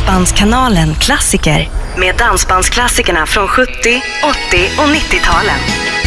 Dansbandskanalen Klassiker med dansbandsklassikerna från 70, 80 och 90-talen.